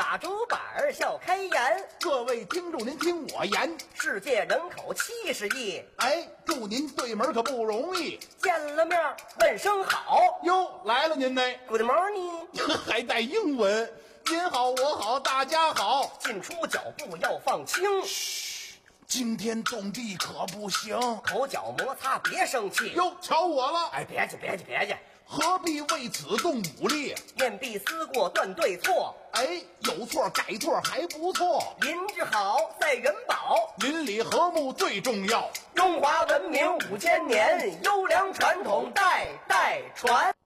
打竹板笑开颜。 各位听众，您听我言， 世界人口70亿， 哎，祝您对门可不容易。 见了面问声好。 哟，来了您呢 ，Good morning， 还带英文。您好，我好，大家好。 进出脚步要放轻， 惊天动地可不行， 口角摩擦别生气。 哟，瞧我了， 哎，别介， 何必为此动武力？ 面壁思过断对错， 哎，有错改错还不错。 邻居好赛人保， 邻里和睦最重要。 中华文明5000年，优良传统代代传。